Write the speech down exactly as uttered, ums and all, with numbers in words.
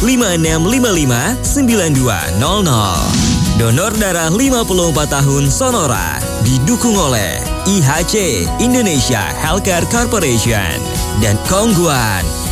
lima enam lima lima sembilan dua nol nol. Donor darah lima puluh empat tahun Sonora didukung oleh I H C Indonesia Healthcare Corporation dan Kongguan